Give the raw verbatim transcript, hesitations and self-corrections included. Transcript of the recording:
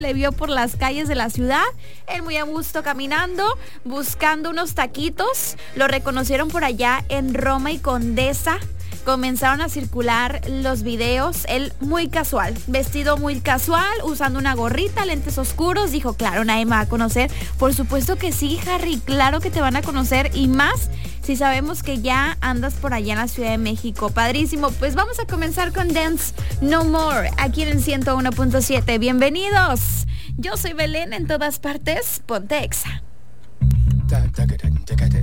le vio por las calles de la ciudad, él muy a gusto caminando, buscando unos taquitos. Lo reconocieron por allá en Roma y Condesa. Comenzaron a circular los videos, él muy casual, vestido muy casual, usando una gorrita, lentes oscuros. Dijo, claro, nadie me va a conocer. Por supuesto que sí, Harry, claro que te van a conocer, y más si sabemos que ya andas por allá en la Ciudad de México. Padrísimo. Pues vamos a comenzar con Dance No More, aquí en el ciento uno punto siete. Bienvenidos. Yo soy Belén, en todas partes, ponte Exa.